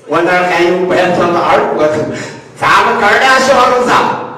我那儿还有100多个二锅头，咱们哥俩小子